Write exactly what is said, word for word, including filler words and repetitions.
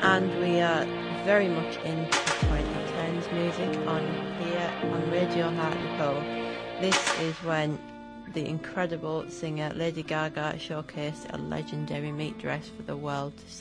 and we are very much into twenty tens music on here on Radio Hartlepool. This is when the incredible singer Lady Gaga showcased a legendary meat dress for the world to see.